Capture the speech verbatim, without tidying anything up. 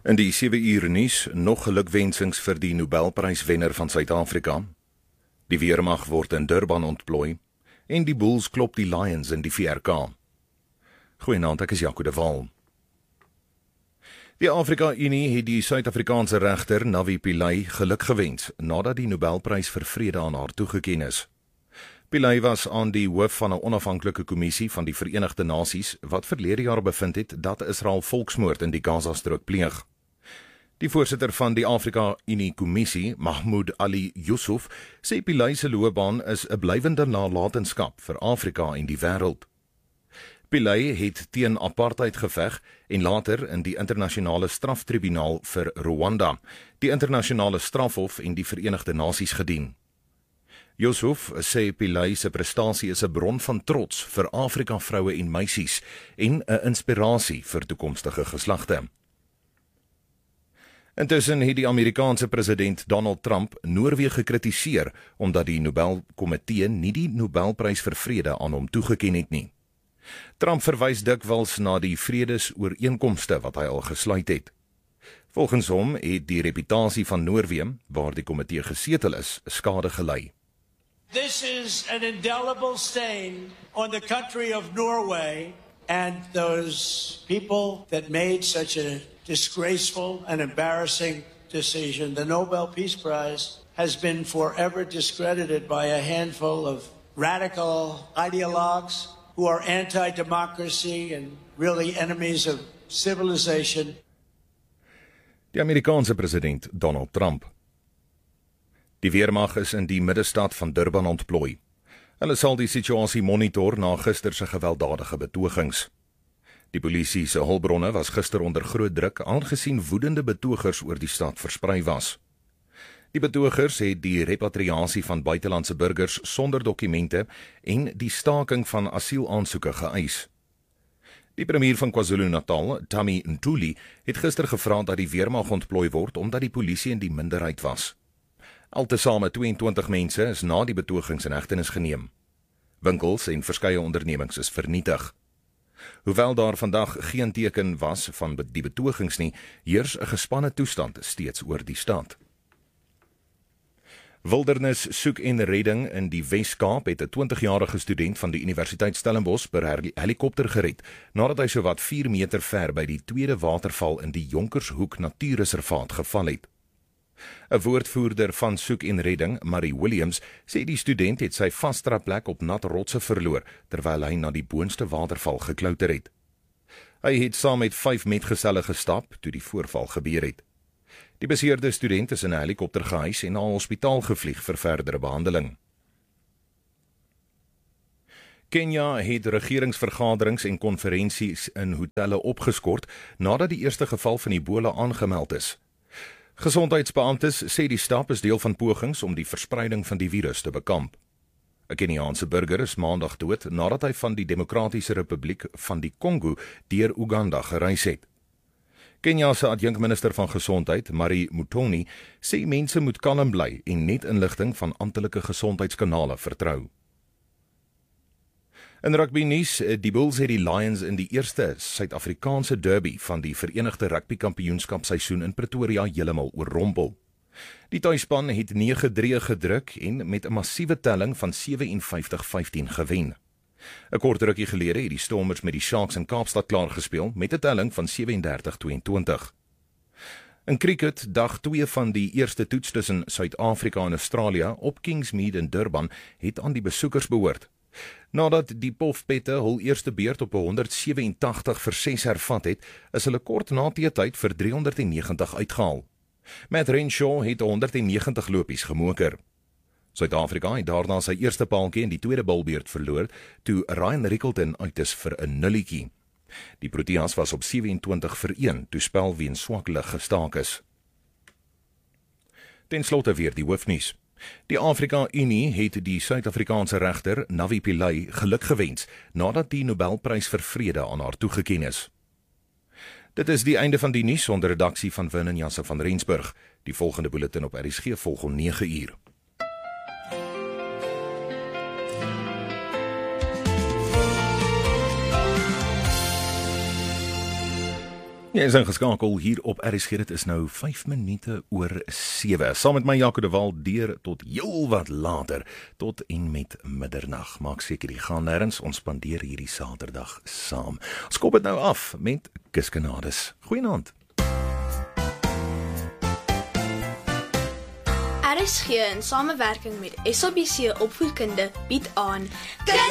In die sewe uur nuus nog gelukwensings vir die Nobelpryswenner van Suid-Afrika. Die weermag word in Durban ontplooi en die Bulls klop die Lions in die V R K. Goeienaand, ek is Jaco de Waal. Die Afrika-Unie het die Suid-Afrikaanse regter Navi Pillay geluk gewens nadat die Nobelprys vir vrede aan haar toegeken is. Pillay was aan die hoof van 'n onafhanklike kommissie van die Verenigde Nasies wat verlede jaar bevind het dat Israel volksmoord in die Gaza-strook pleeg. Die voorsitter van die Afrika-Unie-kommissie, Mahmoud Ali Yusuf, sê Pillay se loopbaan is 'n blywende nalatenskap vir Afrika en die wêreld. Pillay het teen apartheid geveg en later in die internasionale straftribunaal vir Rwanda, die internasionale strafhof en die Verenigde Nasies gedien. Yusuf sê Pillay se prestasie is 'n bron van trots vir Afrika vroue en meisies en 'n inspirasie vir toekomstige geslagte. Intussen het die Amerikaanse president Donald Trump Noorwe gekritiseer omdat die Nobelkomitee nie die Nobelprys vir vrede aan hom toegeken het nie. Trump verwys dikwels na die vredesooreenkomste wat hy al gesluit het. Volgens hom het die reputasie van Noorwe, waar die komitee gesetel is, skade gelei. This is an indelible stain on the country of Norway and those people that made such a disgraceful and embarrassing decision. The Nobel Peace Prize has been forever discredited by a handful of radical ideologues who are anti-democracy and really enemies of civilization. Die Amerikaanse president Donald Trump. Die weermag is in die middestad van Durban ontplooi. Hulle sal die situasie monitor na gister se gewelddadige betogings. Die polisie se hulpbronne was gister onder groot druk aangesien woedende betogers oor die stad versprei was. Die betogers het die repatriasie van buitelandse burgers sonder dokumente en die staking van asielaansoeke geëis. Die premier van KwaZulu-Natal, Tammy Ntuli, het gister gevra dat die weermag ontplooi word omdat die polisie in die minderheid was. Altesame tweeëntwintig mense is na die betogings in hegtenis geneem. Winkels en verskeie ondernemings is vernietig. Hoewel daar vandag geen teken was van die betogings nie, heers 'n gespanne toestand steeds oor die stad. Wildernis soek en redding in die Wes-Kaap het 'n twintigjarige student van die Universiteit Stellenbosch per helikopter gered, nadat hy sowat vier meter ver by die tweede waterval in die Jonkershoek Natuurreservaat geval het. 'n Woordvoerder van soek en redding, Marie Williams, sê die student het sy vasdraplek op nat rotse verloor terwyl hy na die boonste waterval geklouter het. Hy het saam met vyf metgeselle gestap toe die voorval gebeur het. Die beseerde student is in 'n helikopter gehuis en na 'n hospitaal gevlieg vir verdere behandeling. Kenia het regeringsvergaderings en konferensies in hotelle opgeskort nadat die eerste geval van Ebola aangemeld is. Gesondheidsbeamptes sê die stap is deel van pogings om die verspreiding van die virus te bekamp. 'n Keniaanse burger is maandag dood nadat hy van die Demokratiese Republiek van die Kongo deur Uganda gereis het. Kenia se adjunkminister van Gesondheid, Marie Mutoni, sê mense moet kalm bly en net inligting van amptelike gesondheidskanale vertrou. In rugby nuus, die Bulls het die Lions in die eerste Suid-Afrikaanse derby van die Verenigde Rugby Kampioenskapseisoen in Pretoria heeltemal oorrompel. Die tuisspan het nege drie gedruk en met 'n massiewe telling van sewe en vyftig vyftien gewen. 'n Kort rukkie gelede het die Stormers met die Sharks in Kaapstad klaar gespeel met 'n telling van sewe en dertig tweeëntwintig. In cricket, dag twee van die eerste toets tussen Suid-Afrika en Australië op Kingsmead in Durban het aan die besoekers behoort. Nadat die Pofpette hul eerste beurt op honderdsewe-en-tagtig vir ses hervat het, is hulle kort na teetyd vir driehonderdnegentig uitgehaal. Matt Renshaw het honderdnegentig lopies gemoker. Suid-Afrika het daarna sy eerste paaltjie in die tweede balbeurt verloor, toe Ryan Rickelton uit is vir 'n nulletjie. Die Proteas was op sewe-en-twintig vir een, toe spel weens swak lug gestaak is. Ten slotte weer die hoofnuus. Die Afrika-Unie het die Suid-Afrikaanse regter Navi Pillay geluk gewens nadat die Nobelprys vir vrede aan haar toegeken is. Dit is die einde van die nuus onder redaksie van Vernon Jansen van Rensburg. Die volgende bulletin op R S G volg om nege uur. Jy is ingeskakel hier op R S G, dit is nou vyf minute oor sewe. Saam met my Jaco de Waal deur tot heel wat later, tot en met middernag. Maak seker jy gaan nêrens, ons spandeer hierdie Saterdag saam. Ons kop dit nou af met kuskenades. Goeienaand. R S G in samewerking met S A B C Opvoedkunde bied aan